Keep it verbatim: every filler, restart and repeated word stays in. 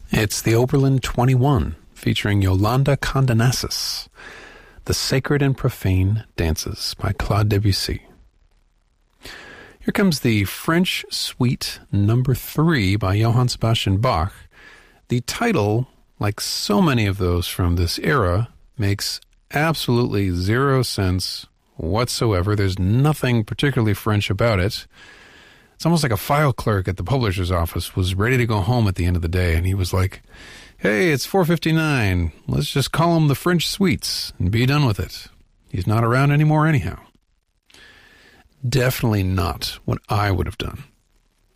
It's the Oberlin twenty-one, featuring Yolanda Condenassus, The Sacred and Profane Dances by Claude Debussy. Here comes the French Suite number three by Johann Sebastian Bach. The title, like so many of those from this era, makes absolutely zero sense whatsoever. There's nothing particularly French about it. It's almost like a file clerk at the publisher's office was ready to go home at the end of the day, and he was like, hey, it's four fifty-nine. Let's just call them the French Suites and be done with it. He's not around anymore anyhow. Definitely not what I would have done.